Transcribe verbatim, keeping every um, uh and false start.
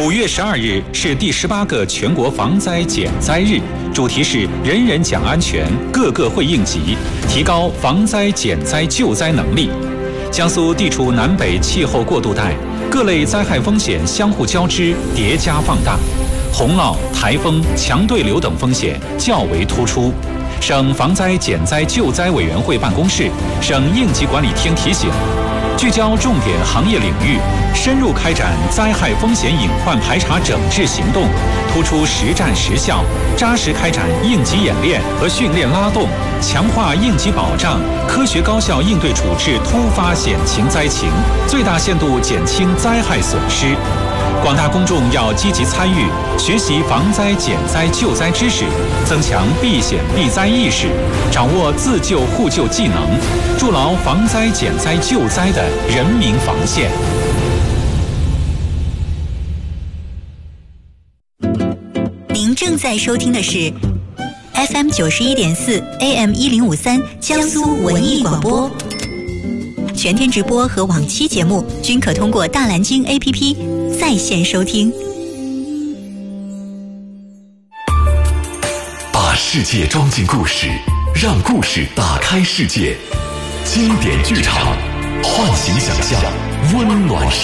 五月十二日是第十八个全国防灾减灾日，主题是人人讲安全，个个会应急，提高防灾减灾救灾能力。江苏地处南北气候过渡带，各类灾害风险相互交织、叠加放大，洪涝、台风、强对流等风险较为突出。省防灾减灾救灾委员会办公室、省应急管理厅提醒，聚焦重点行业领域，深入开展灾害风险隐患排查整治行动，突出实战实效，扎实开展应急演练和训练拉动，强化应急保障，科学高效应对处置突发险情灾情，最大限度减轻灾害损失。广大公众要积极参与，学习防灾减灾救灾知识，增强避险避灾意识，掌握自救互救技能，筑牢防灾减灾救灾的人民防线。 您正在收听的是 F M 九十一点四 A M 一零五三江苏文艺广播。全天直播和往期节目均可通过大蓝鲸 A P P 在线收听。 把世界装进故事，让故事打开世界。经典剧场，唤醒想象，温暖